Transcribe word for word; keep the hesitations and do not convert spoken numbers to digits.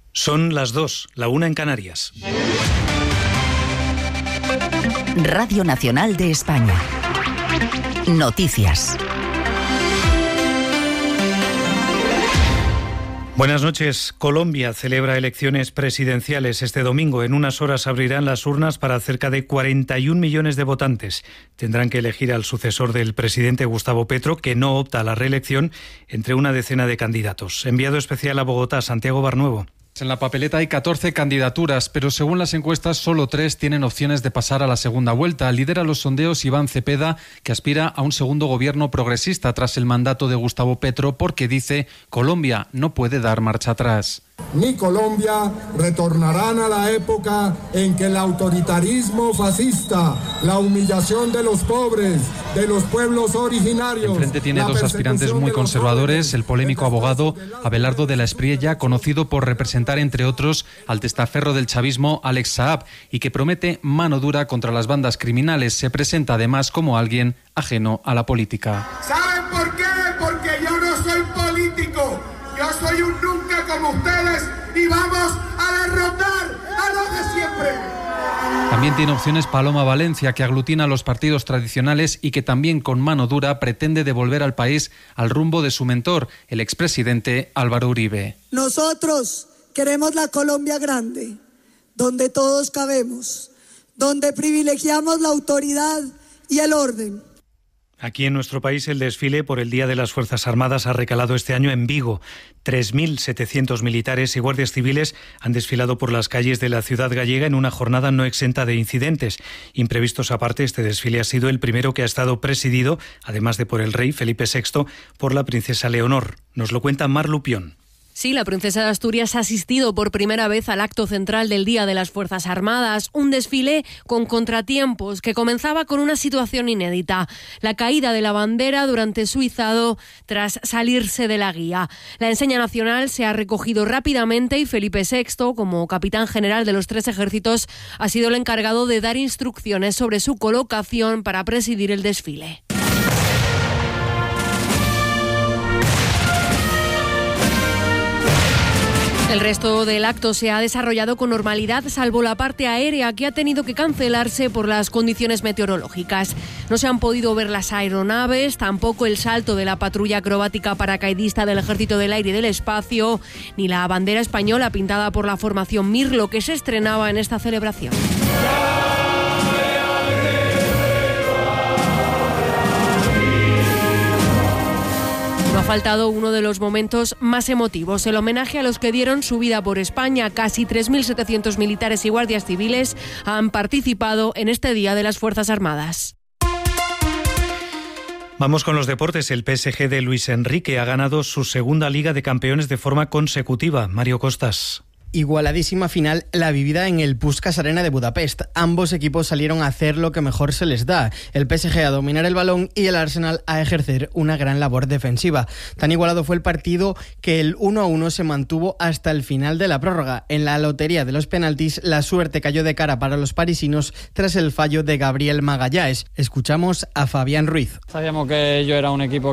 Son las dos, la una en Canarias. Radio Nacional de España. Noticias. Buenas noches. Colombia celebra elecciones presidenciales este domingo. En unas horas abrirán las urnas para cerca de cuarenta y un millones de votantes. Tendrán que elegir al sucesor del presidente Gustavo Petro, que no opta a la reelección, entre una decena de candidatos. Enviado especial a Bogotá, Santiago Barnuevo. En la papeleta hay catorce candidaturas, pero según las encuestas solo tres tienen opciones de pasar a la segunda vuelta. Lidera los sondeos Iván Cepeda, que aspira a un segundo gobierno progresista tras el mandato de Gustavo Petro, porque dice Colombia no puede dar marcha atrás. Ni Colombia retornarán a la época en que el autoritarismo fascista, la humillación de los pobres, de los pueblos originarios... Enfrente tiene dos aspirantes muy conservadores, el polémico abogado Abelardo de la Espriella, conocido por representar, entre otros, al testaferro del chavismo Alex Saab, y que promete mano dura contra las bandas criminales. Se presenta además como alguien ajeno a la política. ¿Saben por qué? Porque yo no soy político. Yo soy un nunca como ustedes y vamos a derrotar a los de siempre. También tiene opciones Paloma Valencia, que aglutina a los partidos tradicionales y que también con mano dura pretende devolver al país al rumbo de su mentor, el expresidente Álvaro Uribe. Nosotros queremos la Colombia grande, donde todos cabemos, donde privilegiamos la autoridad y el orden. Aquí en nuestro país el desfile por el Día de las Fuerzas Armadas ha recalado este año en Vigo. tres mil setecientos militares y guardias civiles han desfilado por las calles de la ciudad gallega en una jornada no exenta de incidentes. Imprevistos aparte, este desfile ha sido el primero que ha estado presidido, además de por el rey Felipe sexto, por la princesa Leonor. Nos lo cuenta Mar Lupión. Sí, la princesa de Asturias ha asistido por primera vez al acto central del Día de las Fuerzas Armadas, un desfile con contratiempos que comenzaba con una situación inédita, la caída de la bandera durante su izado tras salirse de la guía. La enseña nacional se ha recogido rápidamente y Felipe sexto, como capitán general de los tres ejércitos, ha sido el encargado de dar instrucciones sobre su colocación para presidir el desfile. El resto del acto se ha desarrollado con normalidad, salvo la parte aérea, que ha tenido que cancelarse por las condiciones meteorológicas. No se han podido ver las aeronaves, tampoco el salto de la patrulla acrobática paracaidista del Ejército del Aire y del Espacio, ni la bandera española pintada por la formación Mirlo, que se estrenaba en esta celebración. No ha faltado uno de los momentos más emotivos, el homenaje a los que dieron su vida por España. Casi tres mil setecientos militares y guardias civiles han participado en este Día de las Fuerzas Armadas. Vamos con los deportes. El P S G de Luis Enrique ha ganado su segunda Liga de Campeones de forma consecutiva. Mario Costas. Igualadísima final la vivida en el Puskás Arena de Budapest. Ambos equipos salieron a hacer lo que mejor se les da. El P S G a dominar el balón y el Arsenal a ejercer una gran labor defensiva. Tan igualado fue el partido que el uno a uno se mantuvo hasta el final de la prórroga. En la lotería de los penaltis, la suerte cayó de cara para los parisinos tras el fallo de Gabriel Magalhães. Escuchamos a Fabián Ruiz. Sabíamos que yo era un equipo